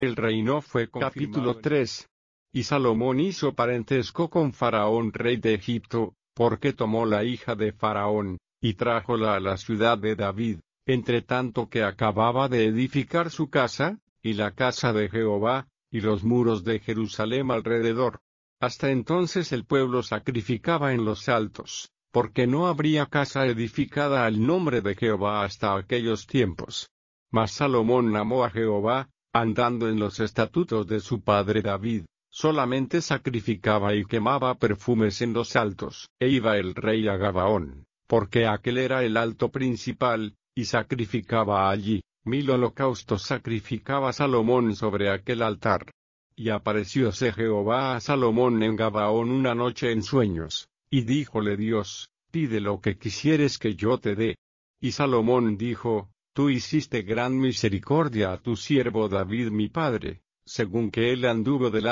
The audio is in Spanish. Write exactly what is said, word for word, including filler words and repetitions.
El reino fue confirmado. Capítulo tres. Y Salomón hizo parentesco con Faraón rey de Egipto, porque tomó la hija de Faraón, y trájola a la ciudad de David, entre tanto que acababa de edificar su casa, y la casa de Jehová, y los muros de Jerusalén alrededor. Hasta entonces el pueblo sacrificaba en los altos, porque no habría casa edificada al nombre de Jehová hasta aquellos tiempos. Mas Salomón amó a Jehová, andando en los estatutos de su padre David, solamente sacrificaba y quemaba perfumes en los altos, e iba el rey a Gabaón, porque aquel era el alto principal, y sacrificaba allí. Mil holocaustos sacrificaba Salomón sobre aquel altar. Y aparecióse Jehová a Salomón en Gabaón una noche en sueños, y díjole Dios, pide lo que quisieres que yo te dé. Y Salomón dijo, tú hiciste gran misericordia a tu siervo David mi padre, según que él anduvo delante